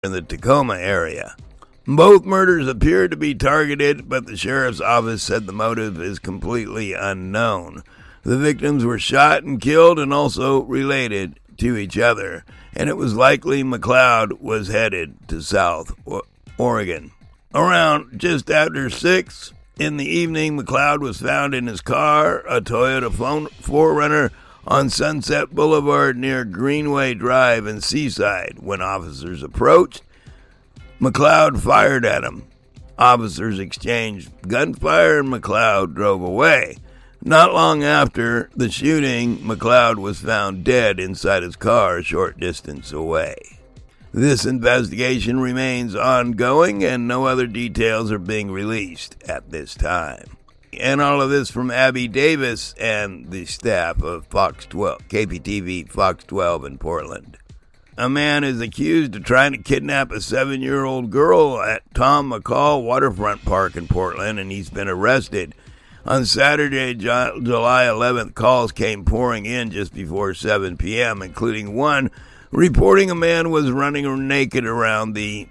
in the Tacoma area. Both murders appear to be targeted, but the sheriff's office said the motive is completely unknown. The victims were shot and killed and also related to each other, and it was likely McLeod was headed to South Oregon. Around just after 6 in the evening, McLeod was found in his car, a Toyota 4Runner, on Sunset Boulevard near Greenway Drive in Seaside. When officers approached, McLeod fired at him. Officers exchanged gunfire and McLeod drove away. Not long after the shooting, McLeod was found dead inside his car a short distance away. This investigation remains ongoing and no other details are being released at this time. And all of this from Abby Davis and the staff of Fox 12, KPTV Fox 12 in Portland. A man is accused of trying to kidnap a 7-year-old girl at Tom McCall Waterfront Park in Portland, and he's been arrested. On Saturday, July 11th, calls came pouring in just before 7 p.m., including one reporting a man was running naked around the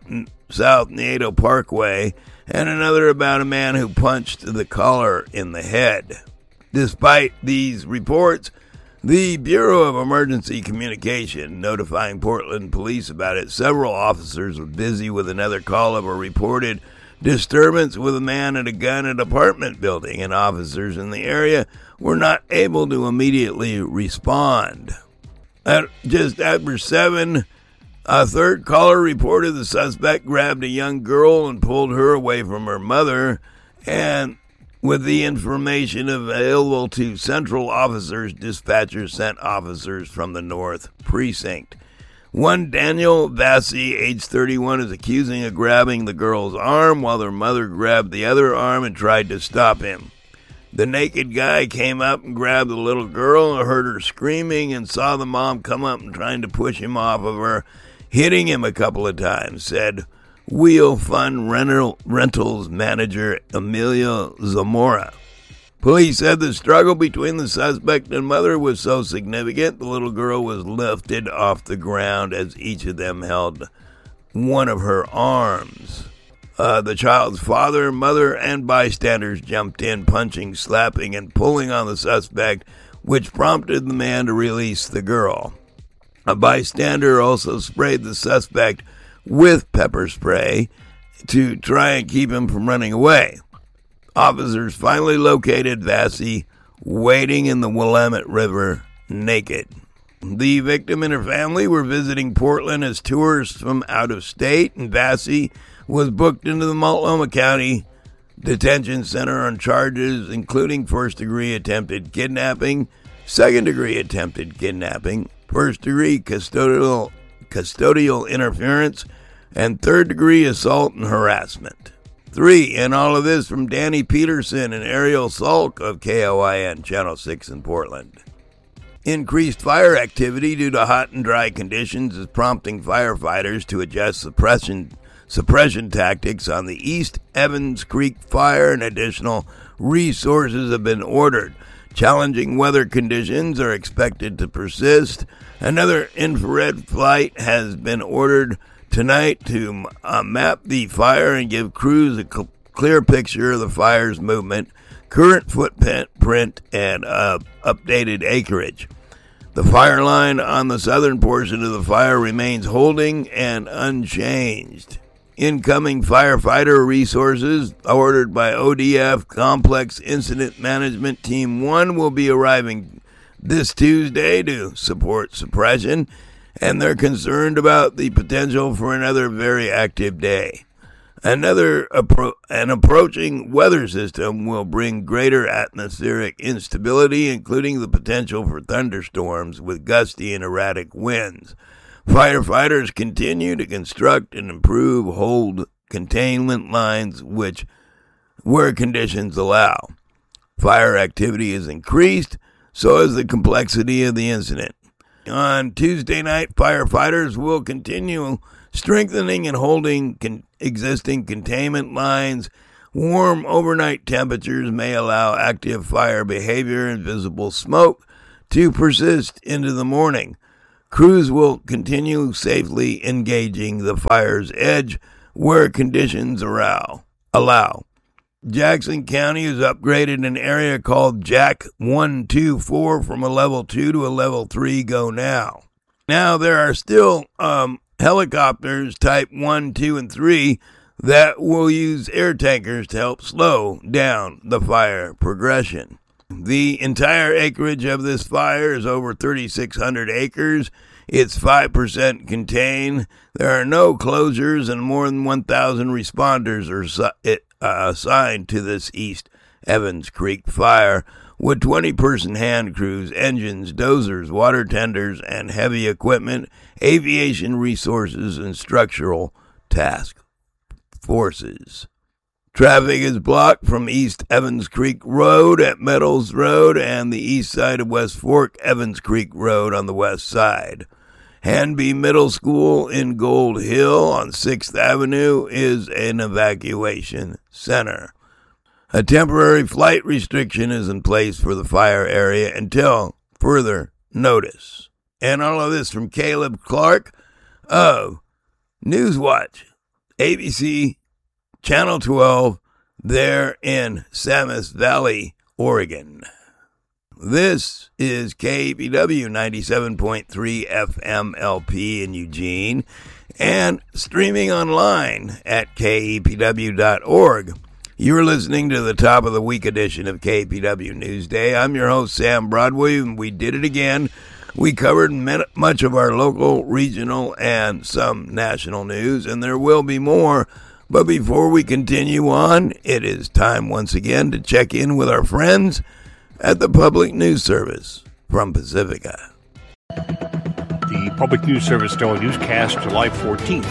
South Nieto Parkway, and another about a man who punched the caller in the head. Despite these reports, the Bureau of Emergency Communication notifying Portland police about it. Several officers were busy with another call of a reported disturbance with a man and a gun at an apartment building, and officers in the area were not able to immediately respond. At just after 7, a third caller reported the suspect grabbed a young girl and pulled her away from her mother, and with the information available to central officers, dispatchers sent officers from the North Precinct. One Daniel Vassie, age 31, is accusing of grabbing the girl's arm while their mother grabbed the other arm and tried to stop him. The naked guy came up and grabbed the little girl and heard her screaming and saw the mom come up and trying to push him off of her, hitting him a couple of times, said Wheel Fund Rentals manager Emilio Zamora. Police said the struggle between the suspect and mother was so significant, the little girl was lifted off the ground as each of them held one of her arms. The child's father, mother, and bystanders jumped in, punching, slapping, and pulling on the suspect, which prompted the man to release the girl. A bystander also sprayed the suspect with pepper spray to try and keep him from running away. Officers finally located Vassie wading in the Willamette River naked. The victim and her family were visiting Portland as tourists from out of state, and Vassie was booked into the Multnomah County Detention Center on charges including first-degree attempted kidnapping, second-degree attempted kidnapping, first-degree custodial interference, and third-degree assault and harassment. 3. And all of this from Danny Peterson and Ariel Salk of KOIN Channel 6 in Portland. Increased fire activity due to hot and dry conditions is prompting firefighters to adjust suppression tactics on the East Evans Creek fire, and additional resources have been ordered. Challenging weather conditions are expected to persist. Another infrared flight has been ordered tonight to map the fire and give crews a clear picture of the fire's movement, current footprint, and updated acreage. The fire line on the southern portion of the fire remains holding and unchanged. Incoming firefighter resources ordered by ODF Complex Incident Management Team 1 will be arriving this Tuesday to support suppression, and they're concerned about the potential for another very active day. An approaching weather system will bring greater atmospheric instability, including the potential for thunderstorms with gusty and erratic winds. Firefighters continue to construct and improve hold containment lines where conditions allow. Fire activity is increased, so is the complexity of the incident. On Tuesday night, firefighters will continue strengthening and holding existing containment lines. Warm overnight temperatures may allow active fire behavior and visible smoke to persist into the morning. Crews will continue safely engaging the fire's edge where conditions allow. Jackson County has upgraded an area called Jack 124 from a level 2 to a level 3 go now. Now there are still helicopters type 1, 2, and 3 that will use air tankers to help slow down the fire progression. The entire acreage of this fire is over 3,600 acres. It's 5% contained. There are no closures, and more than 1,000 responders are assigned to this East Evans Creek fire, with 20-person hand crews, engines, dozers, water tenders, and heavy equipment, aviation resources, and structural task forces. Traffic is blocked from East Evans Creek Road at Meadows Road and the east side of West Fork Evans Creek Road on the west side. Hanby Middle School in Gold Hill on 6th Avenue is an evacuation center. A temporary flight restriction is in place for the fire area until further notice. And all of this from Caleb Clark of Newswatch, ABC Channel 12, there in Samus Valley, Oregon. This is KEPW 97.3 FM LP in Eugene and streaming online at kepw.org. You're listening to the top of the week edition of KEPW Newsday. I'm your host, Sam Broadway, and we did it again. We covered much of our local, regional, and some national news, and there will be more. But before we continue on, it is time once again to check in with our friends at the Public News Service from Pacifica. The Public News Service Daily Newscast, July 14th,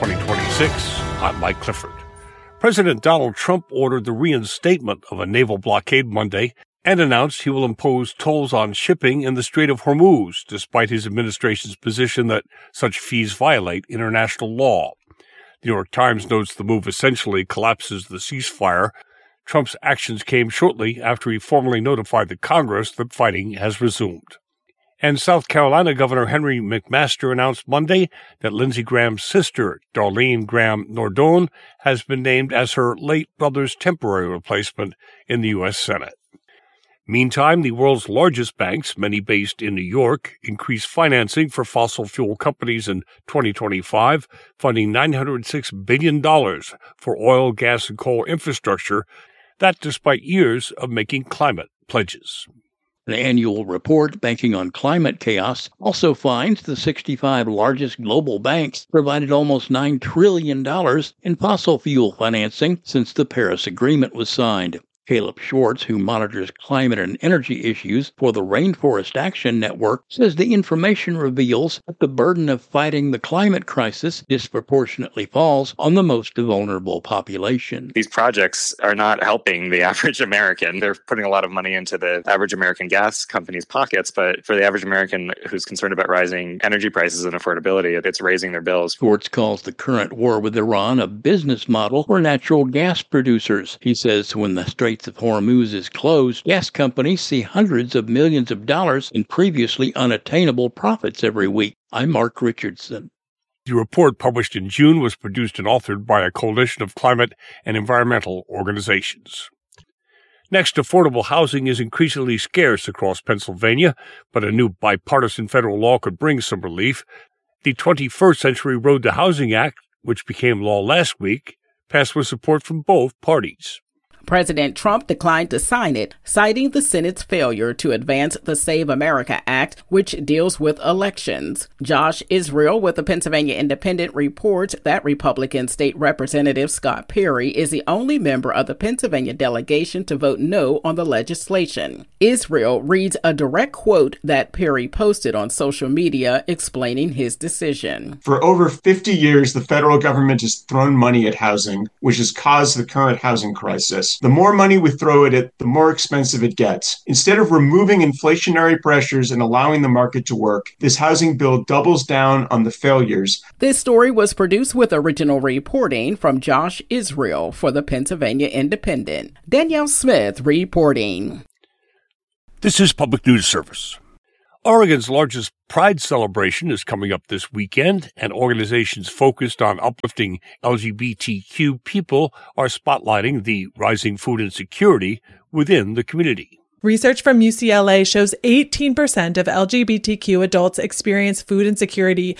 2026. I'm Mike Clifford. President Donald Trump ordered the reinstatement of a naval blockade Monday and announced he will impose tolls on shipping in the Strait of Hormuz, despite his administration's position that such fees violate international law. The New York Times notes the move essentially collapses the ceasefire. Trump's actions came shortly after he formally notified the Congress that fighting has resumed. And South Carolina Governor Henry McMaster announced Monday that Lindsey Graham's sister, Darlene Graham Nordone, has been named as her late brother's temporary replacement in the U.S. Senate. Meantime, the world's largest banks, many based in New York, increased financing for fossil fuel companies in 2025, funding $906 billion for oil, gas, and coal infrastructure, that despite years of making climate pledges. An annual report banking on climate chaos also finds the 65 largest global banks provided almost $9 trillion in fossil fuel financing since the Paris Agreement was signed. Caleb Schwartz, who monitors climate and energy issues for the Rainforest Action Network, says the information reveals that the burden of fighting the climate crisis disproportionately falls on the most vulnerable population. These projects are not helping the average American. They're putting a lot of money into the average American gas companies' pockets, but for the average American who's concerned about rising energy prices and affordability, it's raising their bills. Schwartz calls the current war with Iran a business model for natural gas producers. He says when the Strait of Hormuz is closed, gas companies see hundreds of millions of dollars in previously unattainable profits every week. I'm Mark Richardson. The report, published in June, was produced and authored by a coalition of climate and environmental organizations. Next, affordable housing is increasingly scarce across Pennsylvania, but a new bipartisan federal law could bring some relief. The 21st Century Road to Housing Act, which became law last week, passed with support from both parties. President Trump declined to sign it, citing the Senate's failure to advance the Save America Act, which deals with elections. Josh Israel with the Pennsylvania Independent reports that Republican State Representative Scott Perry is the only member of the Pennsylvania delegation to vote no on the legislation. Israel reads a direct quote that Perry posted on social media explaining his decision. For over 50 years, the federal government has thrown money at housing, which has caused the current housing crisis. The more money we throw at it, the more expensive it gets. Instead of removing inflationary pressures and allowing the market to work, this housing bill doubles down on the failures. This story was produced with original reporting from Josh Israel for the Pennsylvania Independent. Danielle Smith reporting. This is Public News Service. Oregon's largest Pride celebration is coming up this weekend, and organizations focused on uplifting LGBTQ people are spotlighting the rising food insecurity within the community. Research from UCLA shows 18% of LGBTQ adults experience food insecurity,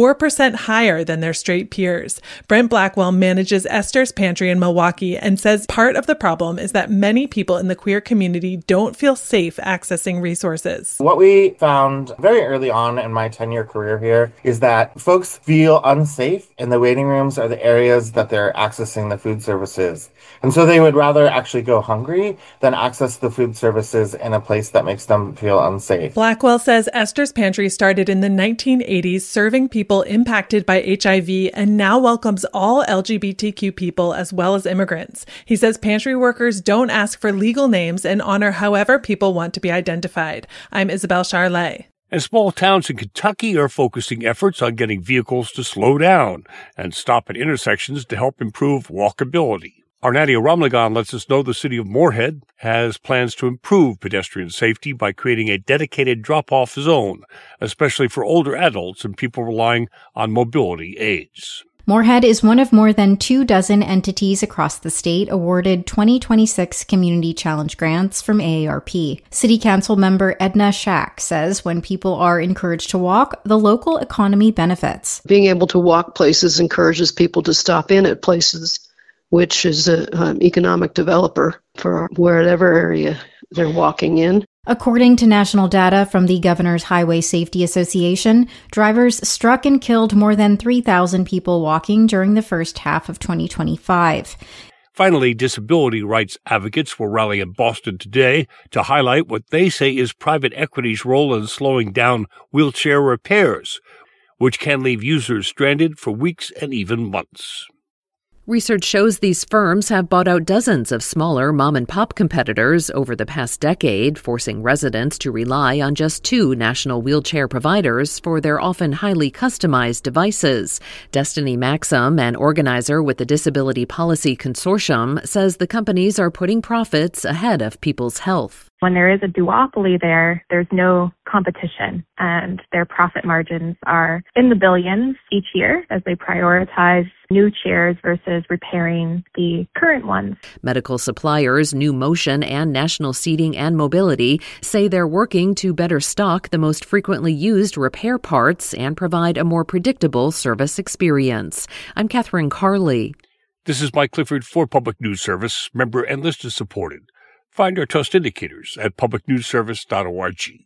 4% higher than their straight peers. Brent Blackwell manages Esther's Pantry in Milwaukee and says part of the problem is that many people in the queer community don't feel safe accessing resources. What we found very early on in my 10-year career here is that folks feel unsafe, and the waiting rooms are the areas that they're accessing the food services. And so they would rather actually go hungry than access the food services in a place that makes them feel unsafe. Blackwell says Esther's Pantry started in the 1980s serving people impacted by HIV and now welcomes all LGBTQ people as well as immigrants. He says pantry workers don't ask for legal names and honor however people want to be identified. I'm Isabel Charlet. And small towns in Kentucky are focusing efforts on getting vehicles to slow down and stop at intersections to help improve walkability. Our Nadia Ramlagan lets us know the city of Moorhead has plans to improve pedestrian safety by creating a dedicated drop-off zone, especially for older adults and people relying on mobility aids. Moorhead is one of more than 24 entities across the state awarded 2026 Community Challenge grants from AARP. City Council member Edna Shack says when people are encouraged to walk, the local economy benefits. Being able to walk places encourages people to stop in at places, which is an economic developer for whatever area they're walking in. According to national data from the Governor's Highway Safety Association, drivers struck and killed more than 3,000 people walking during the first half of 2025. Finally, disability rights advocates will rally in Boston today to highlight what they say is private equity's role in slowing down wheelchair repairs, which can leave users stranded for weeks and even months. Research shows these firms have bought out dozens of smaller mom-and-pop competitors over the past decade, forcing residents to rely on just 2 national wheelchair providers for their often highly customized devices. Destiny Maxim, an organizer with the Disability Policy Consortium, says the companies are putting profits ahead of people's health. When there is a duopoly there's no competition, and their profit margins are in the billions each year as they prioritize new chairs versus repairing the current ones. Medical suppliers New Motion and National Seating and Mobility say they're working to better stock the most frequently used repair parts and provide a more predictable service experience. I'm Catherine Carley. This is Mike Clifford for Public News Service, member and listener supported. Find our trust indicators at publicnewsservice.org.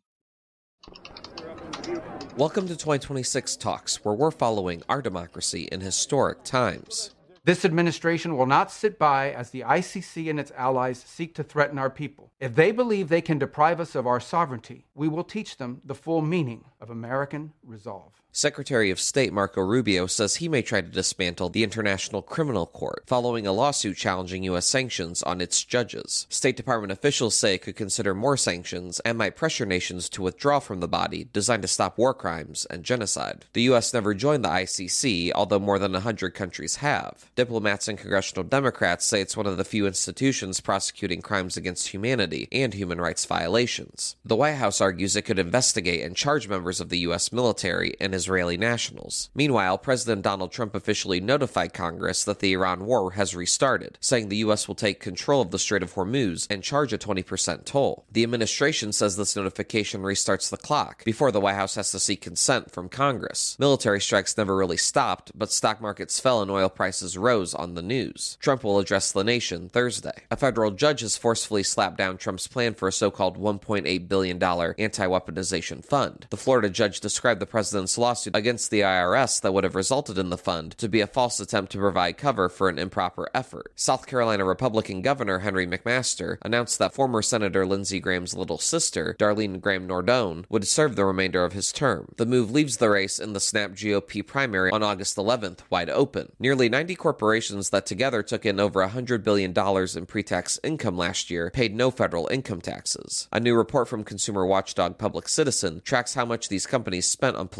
Welcome to 2026 Talks, where we're following our democracy in historic times. This administration will not sit by as the ICC and its allies seek to threaten our people. If they believe they can deprive us of our sovereignty, we will teach them the full meaning of American resolve. Secretary of State Marco Rubio says he may try to dismantle the International Criminal Court following a lawsuit challenging U.S. sanctions on its judges. State Department officials say it could consider more sanctions and might pressure nations to withdraw from the body designed to stop war crimes and genocide. The U.S. never joined the ICC, although more than 100 countries have. Diplomats and congressional Democrats say it's one of the few institutions prosecuting crimes against humanity and human rights violations. The White House argues it could investigate and charge members of the U.S. military and Israeli nationals. Meanwhile, President Donald Trump officially notified Congress that the Iran war has restarted, saying the U.S. will take control of the Strait of Hormuz and charge a 20% toll. The administration says this notification restarts the clock before the White House has to seek consent from Congress. Military strikes never really stopped, but stock markets fell and oil prices rose on the news. Trump will address the nation Thursday. A federal judge has forcefully slapped down Trump's plan for a so-called $1.8 billion anti-weaponization fund. The Florida judge described the president's lawsuit against the IRS that would have resulted in the fund to be a false attempt to provide cover for an improper effort. South Carolina Republican Governor Henry McMaster announced that former Senator Lindsey Graham's little sister, Darlene Graham Nordone, would serve the remainder of his term. The move leaves the race in the Snap GOP primary on August 11th wide open. Nearly 90 corporations that together took in over $100 billion in pre-tax income last year paid no federal income taxes. A new report from consumer watchdog Public Citizen tracks how much these companies spent on political campaigns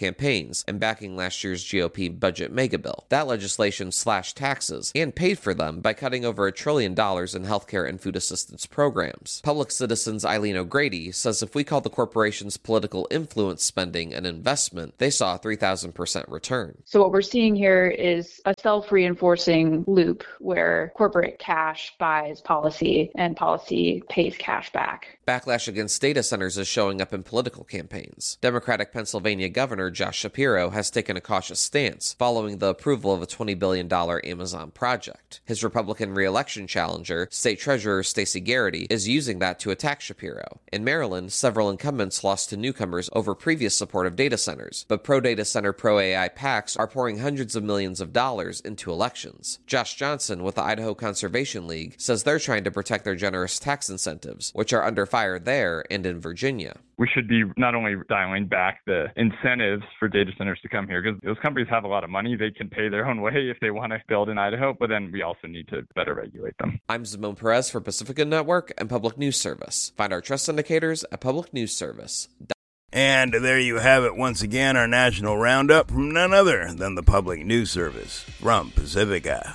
campaigns and backing last year's GOP budget megabill. That legislation slashed taxes and paid for them by cutting over $1 trillion in healthcare and food assistance programs. Public Citizen's Eileen O'Grady says if we call the corporation's political influence spending an investment, they saw a 3,000% return. So what we're seeing here is a self-reinforcing loop where corporate cash buys policy and policy pays cash back. Backlash against data centers is showing up in political campaigns. Democratic Pennsylvania Governor Josh Shapiro has taken a cautious stance following the approval of a $20 billion Amazon project. His Republican re-election challenger, State Treasurer Stacey Garrity, is using that to attack Shapiro. In Maryland, several incumbents lost to newcomers over previous support of data centers, but pro-data center, pro-AI PACs are pouring hundreds of millions of dollars into elections. Josh Johnson with the Idaho Conservation League says they're trying to protect their generous tax incentives, which are under fire there and in Virginia. We should be not only dialing back the incentives for data centers to come here, because those companies have a lot of money. They can pay their own way if they want to build in Idaho, but then we also need to better regulate them. I'm Simone Perez for Pacifica Network and Public News Service. Find our trust indicators at publicnewsservice.com. And there you have it once again, our national roundup from none other than the Public News Service from Pacifica.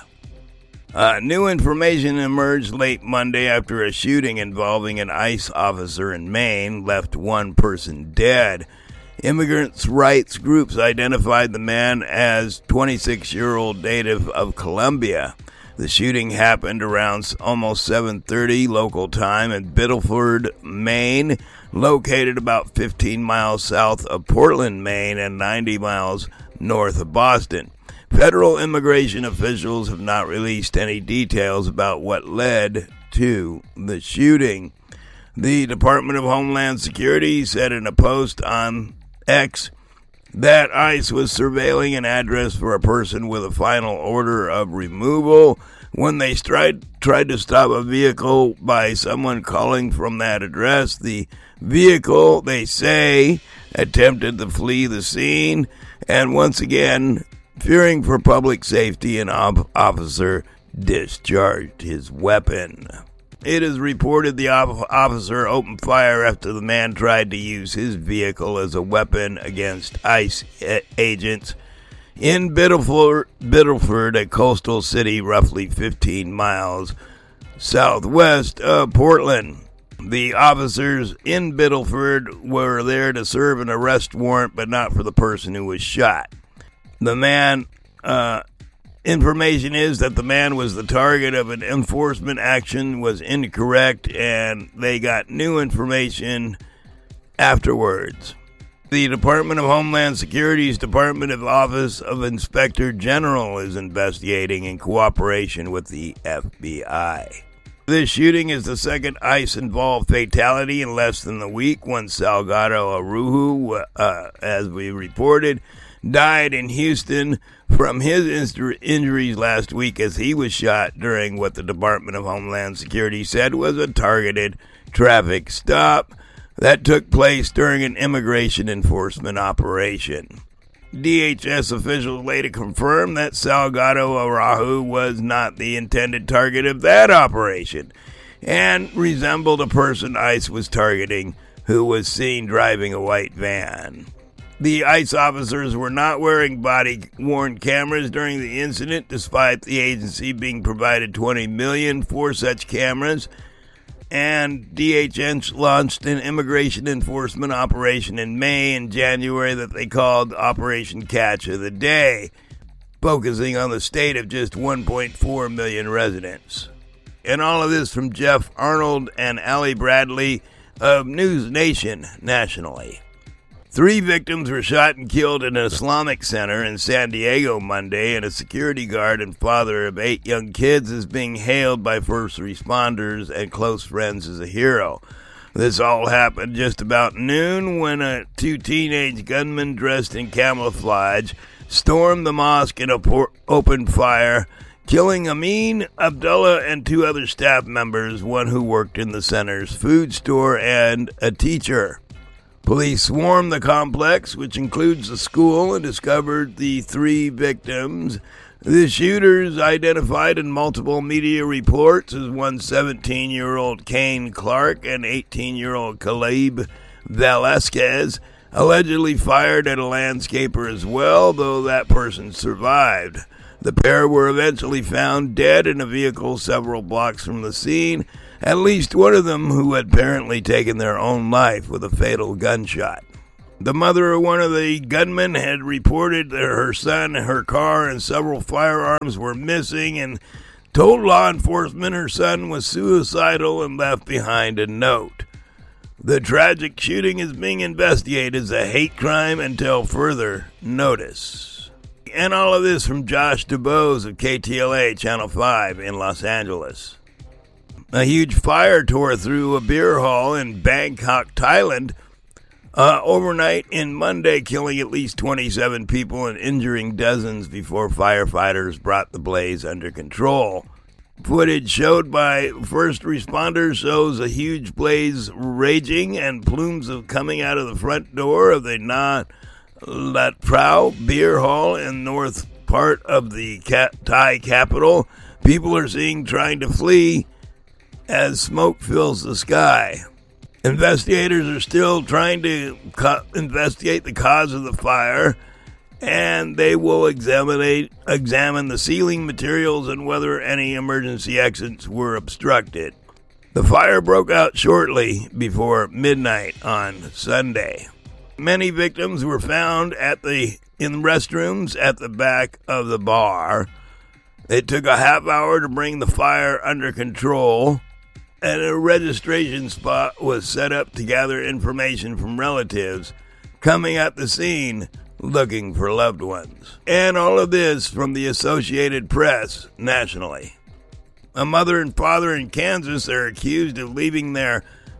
New information emerged late Monday after a shooting involving an ICE officer in Maine left one person dead. Immigrants' rights groups identified the man as 26-year-old native of Colombia. The shooting happened around almost 7:30 local time in Biddeford, Maine, located about 15 miles south of Portland, Maine, and 90 miles north of Boston. Federal immigration officials have not released any details about what led to the shooting. The Department of Homeland Security said in a post on X that ICE was surveilling an address for a person with a final order of removal when they tried to stop a vehicle by someone calling from that address. The vehicle, they say, attempted to flee the scene, and once again, fearing for public safety, an officer discharged his weapon. It is reported the officer opened fire after the man tried to use his vehicle as a weapon against ICE agents in Biddeford, a coastal city roughly 15 miles southwest of Portland. The officers in Biddeford were there to serve an arrest warrant, but not for the person who was shot. The man, information is that the man was the target of an enforcement action was incorrect, and they got new information afterwards. The Department of Homeland Security's Department of Office of Inspector General is investigating in cooperation with the FBI. This shooting is the second ICE-involved fatality in less than a week. When Salgado Aruhu, as we reported, died in Houston from his injuries last week as he was shot during what the Department of Homeland Security said was a targeted traffic stop that took place during an immigration enforcement operation. DHS officials later confirmed that Salgado Aruhu was not the intended target of that operation and resembled a person ICE was targeting who was seen driving a white van. The ICE officers were not wearing body-worn cameras during the incident, despite the agency being provided $20 million for such cameras. And DHS launched an immigration enforcement operation in May and January that they called Operation Catch of the Day, focusing on the state of just 1.4 million residents. And all of this from Jeff Arnold and Allie Bradley of News Nation nationally. 3 victims were shot and killed in an Islamic center in San Diego Monday, and a security guard and father of 8 young kids is being hailed by first responders and close friends as a hero. This all happened just about noon when 2 teenage gunmen dressed in camouflage stormed the mosque and opened fire, killing Amin Abdullah and 2 other staff members, one who worked in the center's food store and a teacher. Police swarmed the complex, which includes the school, and discovered the 3 victims. The shooters, identified in multiple media reports as one 17-year-old Kane Clark and 18-year-old Caleb Velasquez, allegedly fired at a landscaper as well, though that person survived. The pair were eventually found dead in a vehicle several blocks from the scene, at least one of them who had apparently taken their own life with a fatal gunshot. The mother of one of the gunmen had reported that her son, her car, and several firearms were missing and told law enforcement her son was suicidal and left behind a note. The tragic shooting is being investigated as a hate crime until further notice. And all of this from Josh DuBose of KTLA Channel 5 in Los Angeles. A huge fire tore through a beer hall in Bangkok, Thailand, overnight in Monday, killing at least 27 people and injuring dozens before firefighters brought the blaze under control. Footage showed by first responders shows a huge blaze raging and plumes of coming out of the front door of the Na Lat Prao beer hall in north part of the Thai capital. People are seen trying to flee as smoke fills the sky. Investigators are still trying to investigate the cause of the fire, and they will examine the ceiling materials and whether any emergency exits were obstructed. The fire broke out shortly before midnight on Sunday. Many victims were found in restrooms at the back of the bar. It took a half hour to bring the fire under control, and a registration spot was set up to gather information from relatives coming at the scene looking for loved ones. And all of this from the Associated Press nationally. A mother and father in Kansas are accused of leaving their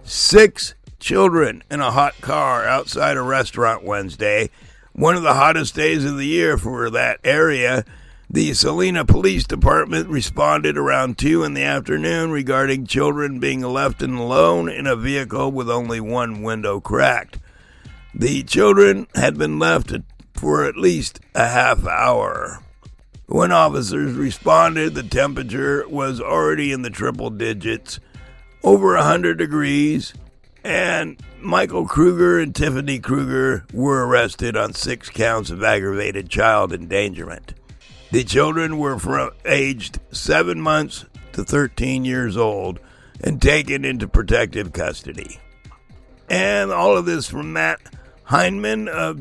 6 children in a hot car outside a restaurant Wednesday, one of the hottest days of the year for that area. The Salina Police Department responded around 2 in the afternoon regarding children being left alone in a vehicle with only one window cracked. The children had been left for at least a half hour. When officers responded, the temperature was already in the triple digits, over 100 degrees, and Michael Kruger and Tiffany Kruger were arrested on 6 counts of aggravated child endangerment. The children were from aged 7 months to 13 years old and taken into protective custody. And all of this from Matt Heineman of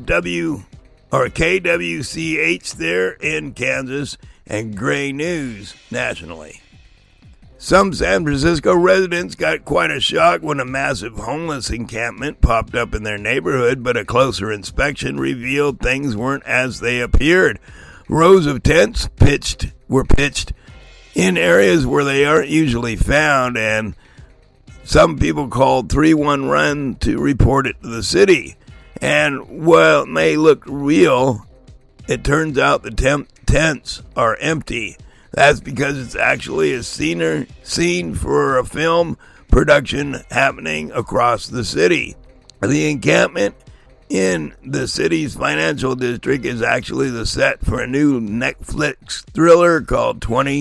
KWCH there in Kansas and Gray News nationally. Some San Francisco residents got quite a shock when a massive homeless encampment popped up in their neighborhood, but a closer inspection revealed things weren't as they appeared. Rows of tents were pitched in areas where they aren't usually found, and some people called 311 to report it to the city. And while it may look real, it turns out the tents are empty. That's because it's actually a scene for a film production happening across the city. The encampment in the city's financial district is actually the set for a new Netflix thriller called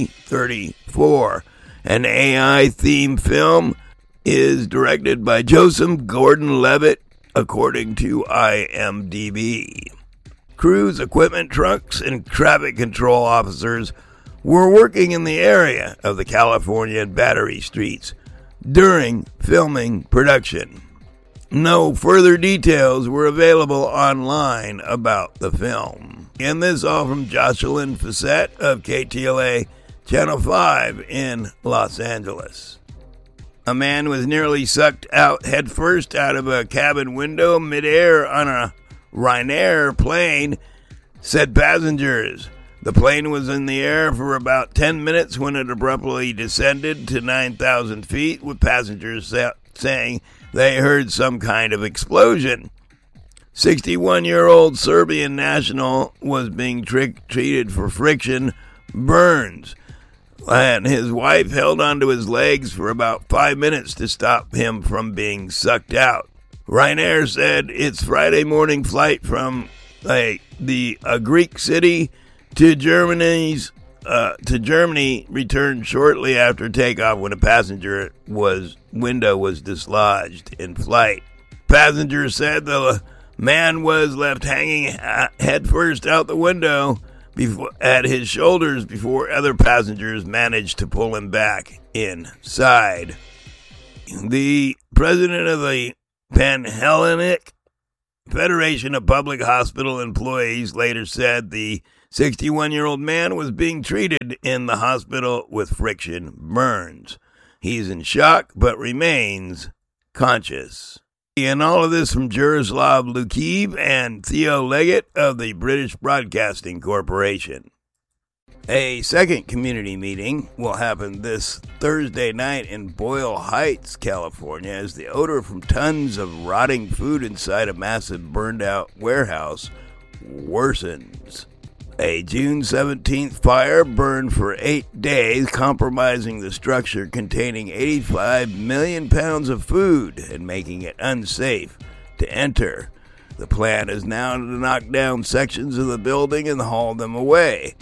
2034. An AI-themed film is directed by Joseph Gordon-Levitt, according to IMDb. Crews, equipment trucks, and traffic control officers were working in the area of the California and Battery Streets during filming production. No further details were available online about the film. And this all from Jocelyn Facette of KTLA Channel 5 in Los Angeles. A man was nearly sucked out headfirst out of a cabin window midair on a Ryanair plane, said passengers. The plane was in the air for about 10 minutes when it abruptly descended to 9,000 feet, with passengers saying they heard some kind of explosion. 61-year-old Serbian national was being treated for friction burns, and his wife held onto his legs for about 5 minutes to stop him from being sucked out. Ryanair said its Friday morning flight from a Greek city to Germany returned shortly after takeoff when a passenger window was dislodged in flight. Passengers said the Man was left hanging headfirst out the window at his shoulders before other passengers managed to pull him back inside. The president of the Panhellenic Federation of Public Hospital Employees later said the 61-year-old man was being treated in the hospital with friction burns. He's in shock but remains conscious. And all of this from Jaroslav Lukiv and Theo Leggett of the British Broadcasting Corporation. A second community meeting will happen this Thursday night in Boyle Heights, California, as the odor from tons of rotting food inside a massive burned-out warehouse worsens. A June 17th fire burned for 8 days, compromising the structure containing 85 million pounds of food and making it unsafe to enter. The plan is now to knock down sections of the building and haul them away.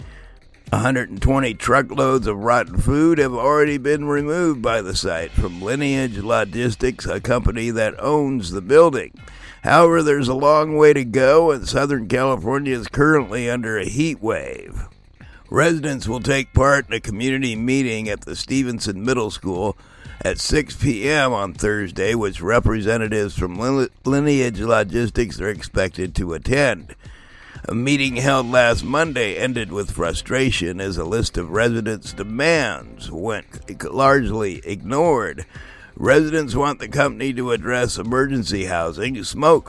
120 truckloads of rotten food have already been removed by the site from Lineage Logistics, a company that owns the building. However, there's a long way to go, and Southern California is currently under a heat wave. Residents will take part in a community meeting at the Stevenson Middle School at 6 p.m. on Thursday, which representatives from Lineage Logistics are expected to attend. A meeting held last Monday ended with frustration as a list of residents' demands went largely ignored. Residents want the company to address emergency housing, smoke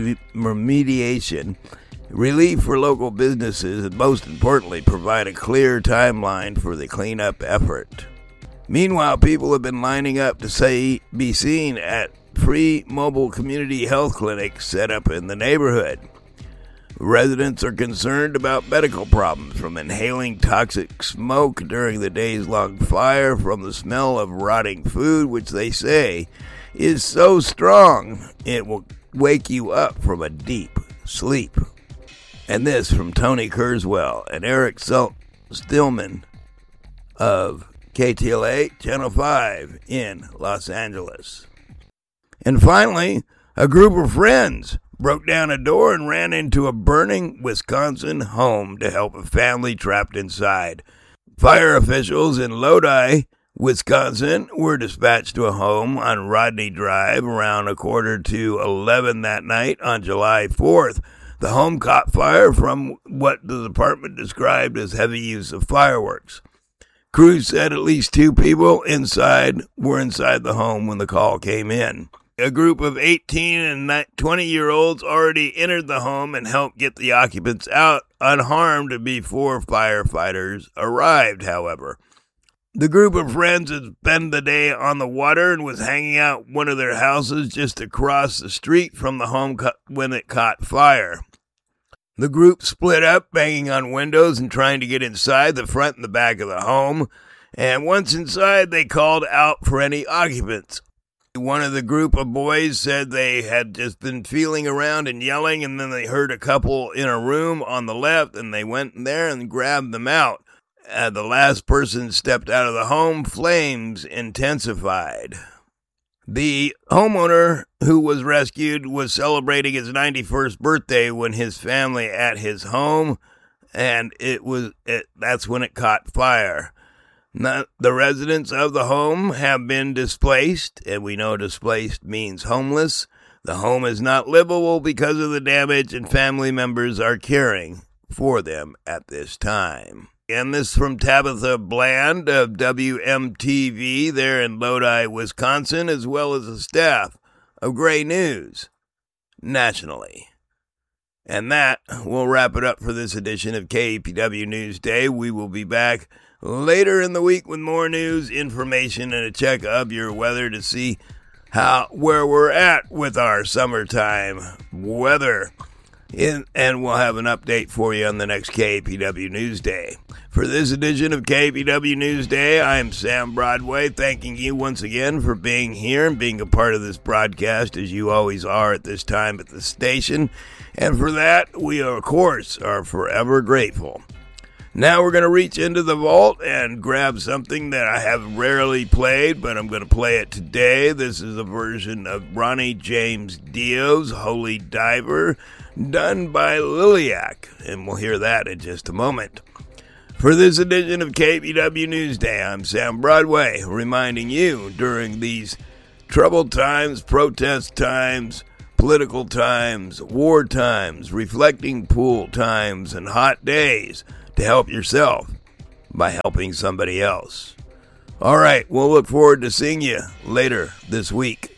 remediation, relief for local businesses, and most importantly, provide a clear timeline for the cleanup effort. Meanwhile, people have been lining up to be seen at free mobile community health clinics set up in the neighborhood. Residents are concerned about medical problems from inhaling toxic smoke during the days-long fire from the smell of rotting food, which they say is so strong it will wake you up from a deep sleep. And this from Tony Kurzweil and Eric Stillman of KTLA Channel 5 in Los Angeles. And finally, a group of friends broke down a door and ran into a burning Wisconsin home to help a family trapped inside. Fire officials in Lodi, Wisconsin, were dispatched to a home on Rodney Drive around 11:45 that night on July 4th. The home caught fire from what the department described as heavy use of fireworks. Crews said at least 2 people were inside the home when the call came in. A group of 18 and 20-year-olds already entered the home and helped get the occupants out unharmed before firefighters arrived, however. The group of friends had spent the day on the water and was hanging out one of their houses just across the street from the home when it caught fire. The group split up, banging on windows and trying to get inside the front and the back of the home, and once inside, they called out for any occupants. One of the group of boys said they had just been feeling around and yelling, and then they heard a couple in a room on the left, and they went in there and grabbed them out. The last person stepped out of the home. Flames intensified. The homeowner who was rescued was celebrating his 91st birthday when his family at his home, and that's when it caught fire. The residents of the home have been displaced, and we know displaced means homeless. The home is not livable because of the damage, and family members are caring for them at this time. And this from Tabitha Bland of WMTV there in Lodi, Wisconsin, as well as the staff of Gray News nationally. And that will wrap it up for this edition of KEPW Newsday. We will be back later in the week with more news, information, and a check of your weather to see where we're at with our summertime weather. And we'll have an update for you on the next KEPW Newsday. For this edition of KEPW Newsday, I'm Sam Broadway, thanking you once again for being here and being a part of this broadcast, as you always are at this time at the station. And for that, we, of course, are forever grateful. Now we're going to reach into the vault and grab something that I have rarely played, but I'm going to play it today. This is a version of Ronnie James Dio's Holy Diver, done by Liliac, and we'll hear that in just a moment. For this edition of KBW Newsday, I'm Sam Broadway, reminding you during these troubled times, protest times, political times, war times, reflecting pool times, and hot days, to help yourself by helping somebody else. All right, we'll look forward to seeing you later this week.